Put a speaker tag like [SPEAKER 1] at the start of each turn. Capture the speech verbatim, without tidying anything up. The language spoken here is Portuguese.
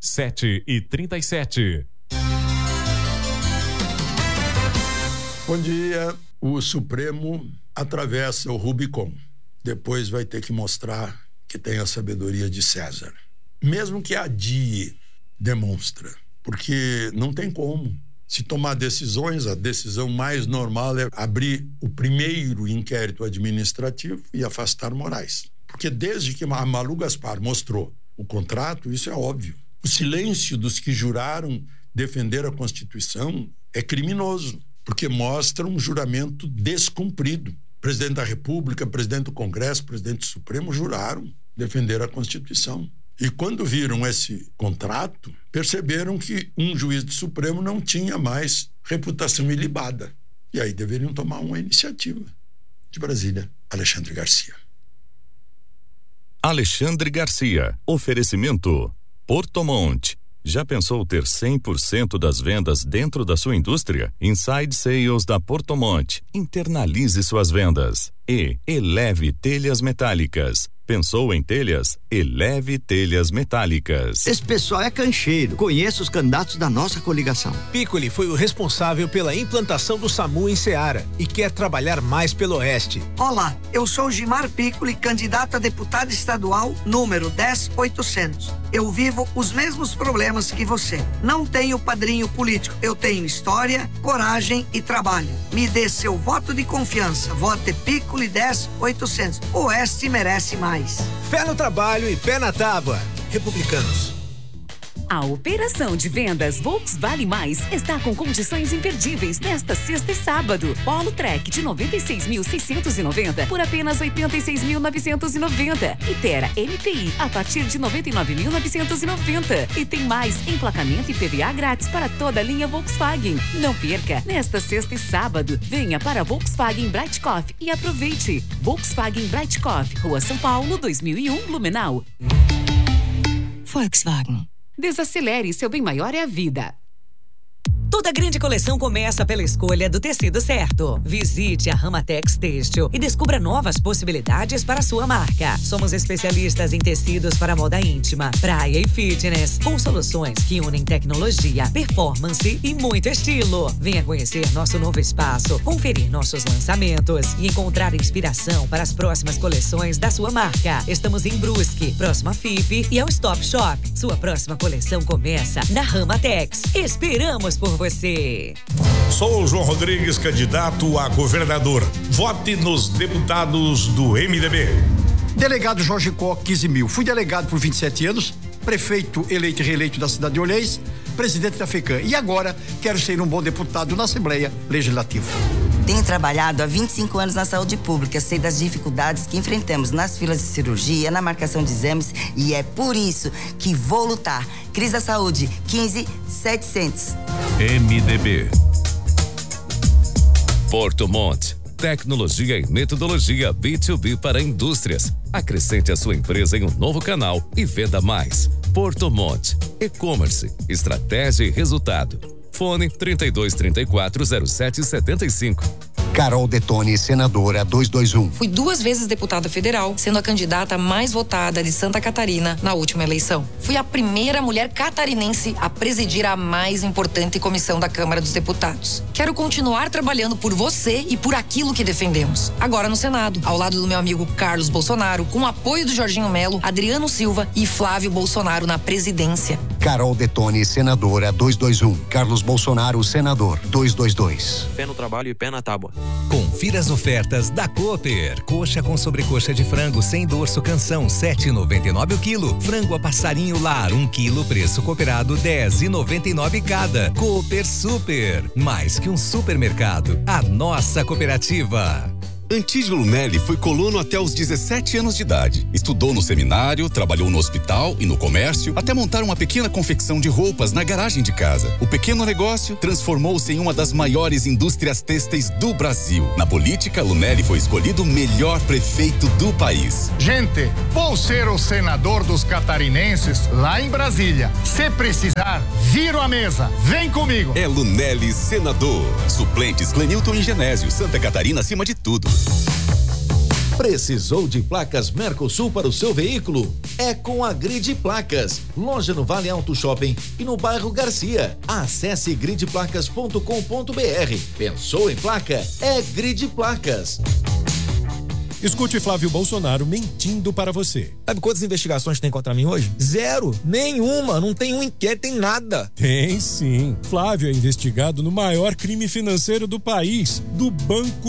[SPEAKER 1] sete e trinta e sete.
[SPEAKER 2] Bom dia. O Supremo atravessa o Rubicon. Depois vai ter que mostrar que tem a sabedoria de César. Mesmo que adie, demonstra. Porque não tem como. Se tomar decisões, a decisão mais normal é abrir o primeiro inquérito administrativo e afastar Moraes. Porque desde que a Malu Gaspar mostrou o contrato, isso é óbvio. O silêncio dos que juraram defender a Constituição é criminoso, porque mostra um juramento descumprido. O presidente da República, presidente do Congresso, presidente do Supremo juraram defender a Constituição. E quando viram esse contrato, perceberam que um juiz do Supremo não tinha mais reputação ilibada. E aí deveriam tomar uma iniciativa. De Brasília, Alexandre Garcia.
[SPEAKER 3] Alexandre Garcia. Oferecimento Porto Monte. Já pensou ter cem por cento das vendas dentro da sua indústria? Inside Sales da Porto Monte. Internalize suas vendas. E Eleve Telhas Metálicas. Pensou em telhas? Eleve Telhas Metálicas.
[SPEAKER 4] Esse pessoal é cancheiro. Conheço os candidatos da nossa coligação.
[SPEAKER 5] Piccoli foi o responsável pela implantação do SAMU em Ceará e quer trabalhar mais pelo Oeste.
[SPEAKER 6] Olá, eu sou Gimar Piccoli, candidato a deputado estadual número dez mil e oitocentos. Eu vivo os mesmos problemas que você. Não tenho padrinho político. Eu tenho história, coragem e trabalho. Me dê seu voto de confiança. Vote Piccoli dez mil e oitocentos. O Oeste merece mais.
[SPEAKER 5] Fé no trabalho e pé na tábua. Republicanos.
[SPEAKER 7] A operação de vendas Volks Vale Mais está com condições imperdíveis nesta sexta e sábado. Polo Trek de noventa e seis mil seiscentos e noventa por apenas oitenta e seis mil novecentos e noventa. E Tera M P I a partir de noventa e nove mil novecentos e noventa. E tem mais emplacamento e P V A grátis para toda a linha Volkswagen. Não perca, nesta sexta e sábado, venha para Volkswagen Breitkopf e aproveite. Volkswagen Breitkopf, Rua São Paulo, dois mil e um, Blumenau.
[SPEAKER 8] Volkswagen.
[SPEAKER 7] Desacelere, seu bem maior é a vida.
[SPEAKER 8] Toda grande coleção começa pela escolha do tecido certo. Visite a Ramatex Têxtil e descubra novas possibilidades para a sua marca. Somos especialistas em tecidos para moda íntima, praia e fitness, com soluções que unem tecnologia, performance e muito estilo. Venha conhecer nosso novo espaço, conferir nossos lançamentos e encontrar inspiração para as próximas coleções da sua marca. Estamos em Brusque, próximo à F I P e ao Stop Shop. Sua próxima coleção começa na Ramatex. Esperamos por você.
[SPEAKER 9] Sou o João Rodrigues, candidato a governador. Vote nos deputados do M D B.
[SPEAKER 10] Delegado Jorge Koch, quinze mil. Fui delegado por vinte e sete anos, prefeito eleito e reeleito da cidade de Olhês, presidente da FECAM. E agora quero ser um bom deputado na Assembleia Legislativa.
[SPEAKER 11] Tenho trabalhado há vinte e cinco anos na saúde pública, sei das dificuldades que enfrentamos nas filas de cirurgia, na marcação de exames, e é por isso que vou lutar. Cris da Saúde, quinze mil setecentos.
[SPEAKER 3] M D B. Porto Monte. Tecnologia e metodologia B dois B para indústrias. Acrescente a sua empresa em um novo canal e venda mais. Porto Monte. E-commerce. Estratégia e resultado. Fone trinta e dois, trinta e quatro, zero sete, setenta e cinco.
[SPEAKER 12] Carol Detoni, senadora duzentos e vinte e um.
[SPEAKER 13] Fui duas vezes deputada federal, sendo a candidata mais votada de Santa Catarina na última eleição. Fui a primeira mulher catarinense a presidir a mais importante comissão da Câmara dos Deputados. Quero continuar trabalhando por você e por aquilo que defendemos. Agora no Senado, ao lado do meu amigo Carlos Bolsonaro, com o apoio do Jorginho Melo, Adriano Silva e Flávio Bolsonaro na presidência.
[SPEAKER 12] Carol Detoni, senadora duzentos e vinte e um. Carlos Bolsonaro, senador duzentos e vinte e dois.
[SPEAKER 14] Pé no trabalho e pé na tábua.
[SPEAKER 15] Confira as ofertas da Cooper. Coxa com sobrecoxa de frango sem dorso canção, sete reais e noventa e nove centavos o quilo. Frango a passarinho lar, um quilo, preço cooperado dez reais e noventa e nove centavos cada. Cooper Super, mais que um supermercado, a nossa cooperativa.
[SPEAKER 16] Antídio Lunelli foi colono até os dezessete anos de idade. Estudou no seminário, trabalhou no hospital e no comércio, até montar uma pequena confecção de roupas na garagem de casa. O pequeno negócio transformou-se em uma das maiores indústrias têxteis do Brasil. Na política, Lunelli foi escolhido o melhor prefeito do país.
[SPEAKER 17] Gente, vou ser o senador dos catarinenses lá em Brasília. Se precisar, viro a mesa. Vem comigo.
[SPEAKER 16] É Lunelli, senador. Suplentes Clenilton e Genésio. Santa Catarina acima de tudo.
[SPEAKER 14] Precisou de placas Mercosul para o seu veículo? É com a Grid Placas. Loja no Vale Auto Shopping e no bairro Garcia. Acesse grid placas ponto com ponto br. Pensou em placa? É Grid Placas.
[SPEAKER 18] Escute Flávio Bolsonaro mentindo para você.
[SPEAKER 19] Sabe quantas investigações tem contra mim hoje? Zero. Nenhuma. Não tem um inquérito, tem nada.
[SPEAKER 18] Tem sim. Flávio é investigado no maior crime financeiro do país, do Banco